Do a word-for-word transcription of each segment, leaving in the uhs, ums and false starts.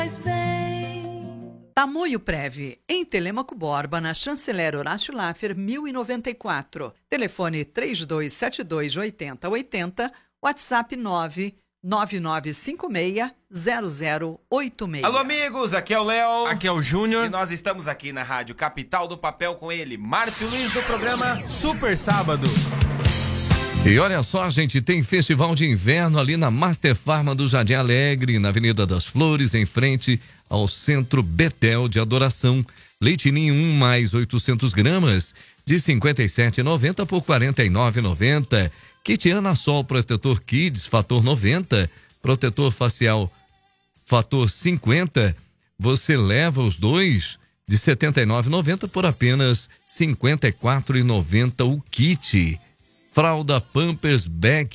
Tamoio Prev, em Telêmaco Borba, na Chanceler Horácio Laffer, mil e noventa e quatro. Telefone três dois sete dois, oito zero oito zero, WhatsApp nove nove nove cinco seis zero zero oito seis. Alô, amigos, aqui é o Léo. Aqui é o Júnior. E nós estamos aqui na Rádio Capital do Papel com ele, Márcio Luiz, do programa Super Sábado. E olha só, gente, tem festival de inverno ali na Master Farma do Jardim Alegre, na Avenida das Flores, em frente ao Centro Betel de Adoração. Leite Ninho um mais oitocentos gramas de cinquenta e sete reais e noventa centavos por quarenta e nove reais e noventa centavos. Kit Anasol Protetor Kids Fator noventa, protetor facial Fator cinquenta, você leva os dois de setenta e nove reais e noventa centavos por apenas cinquenta e quatro reais e noventa centavos o kit. Fralda Pampers Bag,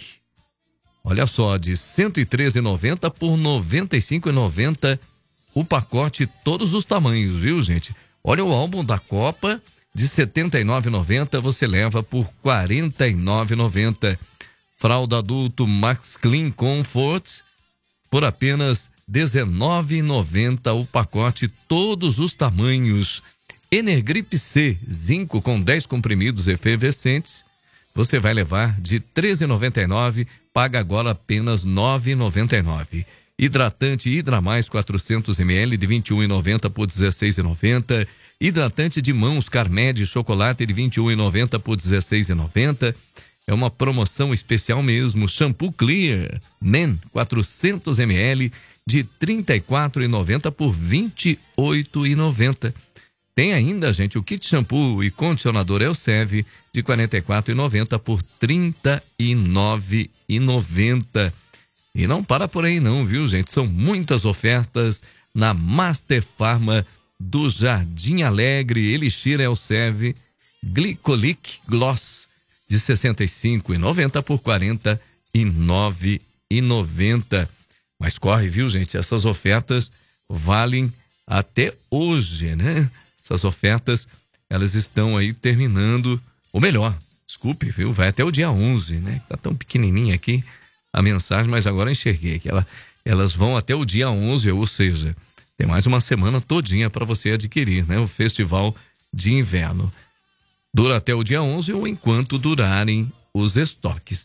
olha só, de cento e treze reais e noventa centavos por noventa e cinco reais e noventa centavos o pacote, todos os tamanhos, viu, gente? Olha o álbum da Copa, de setenta e nove reais e noventa centavos, você leva por quarenta e nove reais e noventa centavos. Fralda adulto Max Clean Comfort, por apenas dezenove reais e noventa centavos o pacote, todos os tamanhos. Energrip C, zinco com dez comprimidos efervescentes, você vai levar de treze reais e noventa e nove centavos, paga agora apenas nove reais e noventa e nove centavos. Hidratante Hidra Mais quatrocentos mililitros de vinte e um reais e noventa centavos por dezesseis reais e noventa centavos. Hidratante de mãos Carmed Chocolate de vinte e um reais e noventa centavos por dezesseis reais e noventa centavos. É uma promoção especial mesmo. Shampoo Clear Men quatrocentos mililitros de trinta e quatro reais e noventa centavos por vinte e oito reais e noventa centavos. Tem ainda, gente, o kit shampoo e condicionador Elseve de quarenta e quatro reais e noventa centavos por trinta e nove reais e noventa centavos. E não para por aí não, viu, gente? São muitas ofertas na Master Farma do Jardim Alegre. Elixir Elseve Glicolic Gloss de sessenta e cinco reais e noventa centavos por quarenta e nove reais e noventa centavos. Mas corre, viu, gente? Essas ofertas valem até hoje, né? Essas ofertas, elas estão aí terminando, ou melhor, desculpe, viu? Vai até o dia onze, né? Tá tão pequenininha aqui a mensagem, mas agora enxerguei que ela, elas vão até o dia onze, ou seja, tem mais uma semana todinha para você adquirir, né? O Festival de Inverno. Dura até o dia onze ou enquanto durarem os estoques.